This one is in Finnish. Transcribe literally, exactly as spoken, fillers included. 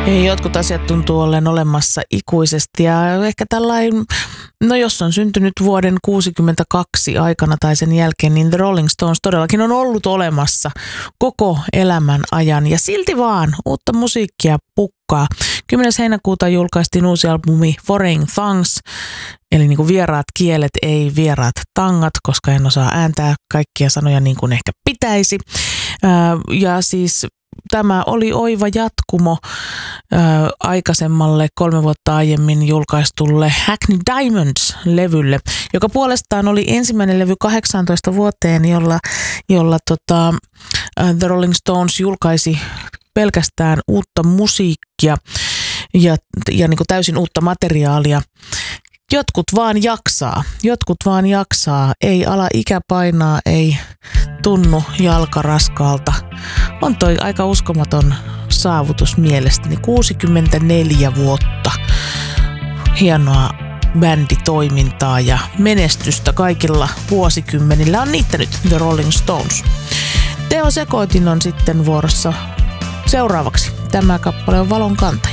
Jotkut asiat tuntuu olleen olemassa ikuisesti ja ehkä tällainen, no jos on syntynyt vuoden kuusikymmentäkaksi aikana tai sen jälkeen, niin The Rolling Stones todellakin on ollut olemassa koko elämän ajan ja silti vaan uutta musiikkia pukkaa. kymmenes heinäkuuta julkaistiin uusi albumi Foreign Tongues, eli niin kuin vieraat kielet, ei vieraat tangat, koska en osaa ääntää kaikkia sanoja niin kuin ehkä pitäisi. Ja siis tämä oli oiva jatkumo ää, aikaisemmalle kolme vuotta aiemmin julkaistulle Hackney Diamonds-levylle, joka puolestaan oli ensimmäinen levy kahdeksaantoista vuoteen, jolla, jolla tota, The Rolling Stones julkaisi pelkästään uutta musiikkia ja, ja niin kuin täysin uutta materiaalia. Jotkut vaan jaksaa, jotkut vaan jaksaa, ei ala ikä painaa, ei tunnu jalka raskaalta. On toi aika uskomaton saavutus mielestäni, kuusikymmentäneljä vuotta. Hienoa bänditoimintaa ja menestystä kaikilla vuosikymmenillä on niittänyt The Rolling Stones. Teo Sekoitin on sitten vuorossa seuraavaksi. Tämä kappale on Valon kantaja.